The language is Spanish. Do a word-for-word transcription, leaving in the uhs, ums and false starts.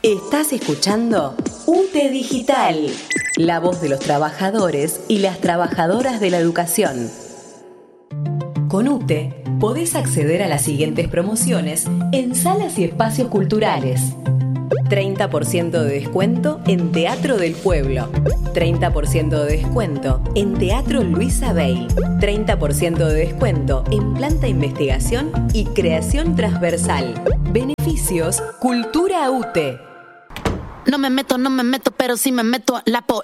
Estás escuchando U T E Digital, la voz de los trabajadores y las trabajadoras de la educación. Con U T E podés acceder a las siguientes promociones en salas y espacios culturales. treinta por ciento de descuento en Teatro del Pueblo. treinta por ciento de descuento en Teatro Luisa Bey. treinta por ciento de descuento en Planta Investigación y Creación Transversal. Beneficios Cultura U T E. No me meto, no me meto, pero sí me meto a la po.